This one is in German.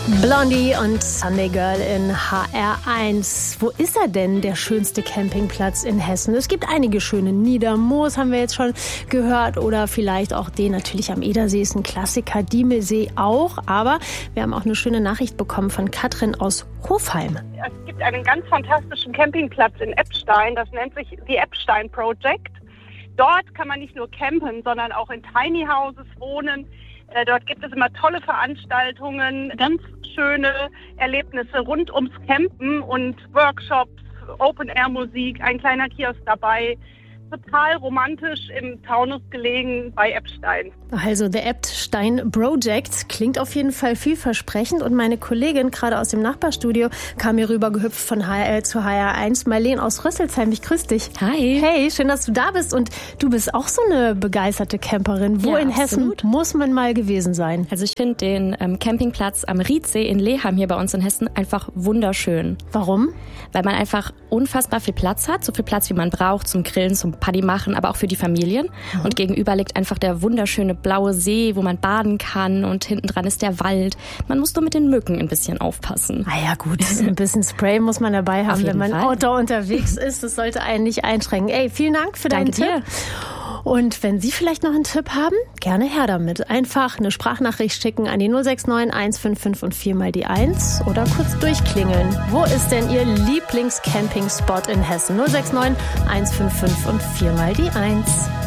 Blondie und Sunday Girl in HR1. Wo ist er denn, der schönste Campingplatz in Hessen? Es gibt einige schöne. Niedermoos haben wir jetzt schon gehört oder vielleicht auch den natürlich am Edersee ist ein Klassiker, Diemelsee auch. Aber wir haben auch eine schöne Nachricht bekommen von Katrin aus Hofheim. Es gibt einen ganz fantastischen Campingplatz in Eppstein, das nennt sich The Eppstein Project. Dort kann man nicht nur campen, sondern auch in Tiny Houses wohnen. Dort gibt es immer tolle Veranstaltungen, ganz schöne Erlebnisse rund ums Campen und Workshops, Open-Air-Musik, ein kleiner Kiosk dabei. Total romantisch im Taunus gelegen bei Eppstein. Also The Eppstein Project klingt auf jeden Fall vielversprechend und meine Kollegin gerade aus dem Nachbarstudio kam hier rüber gehüpft von HRL zu HR1. Marlene aus Rüsselsheim, ich grüße dich. Hi. Hey, schön, dass du da bist und du bist auch so eine begeisterte Camperin. Wo ja, in Hessen muss man mal gewesen sein? Also ich finde den Campingplatz am Riedsee in Leheim hier bei uns in Hessen einfach wunderschön. Warum? Weil man einfach unfassbar viel Platz hat, so viel Platz, wie man braucht zum Grillen, zum Paddy machen, aber auch für die Familien. Und gegenüber liegt einfach der wunderschöne blaue See, wo man baden kann und hinten dran ist der Wald. Man muss nur mit den Mücken ein bisschen aufpassen. Ah ja gut, ein bisschen Spray muss man dabei haben, wenn man Fall. Outdoor unterwegs ist. Das sollte einen nicht einschränken. Ey, vielen Dank für deinen Tipp. Dir. Und wenn Sie vielleicht noch einen Tipp haben, gerne her damit. Einfach eine Sprachnachricht schicken an die 069 155 und 4 mal die 1 oder kurz durchklingeln. Wo ist denn Ihr Lieblings-Camping-Spot in Hessen? 069 155 und 4 mal die 1.